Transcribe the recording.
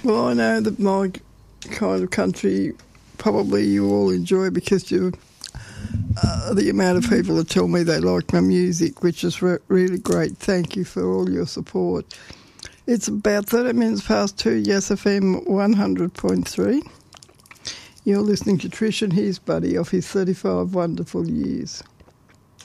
Well, I know that my kind of country probably you all enjoy because you the amount of people that tell me they like my music, which is really great. Thank you for all your support. It's about 30 minutes past 2, Yes FM 100.3. You're listening to Trish and his buddy of his 35 wonderful years.